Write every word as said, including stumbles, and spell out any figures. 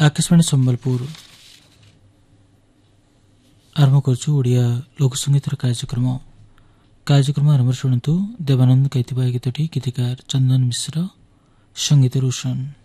आकाशवाणी सम्बलपुर आरंभ करछु ओडिया लोकसंगीतर कार्यक्रम कार्यक्रम आरंभ शुणु देवानंद गाइथिबा गीतटी गीतकार चंदन मिश्र संगीत रोशन।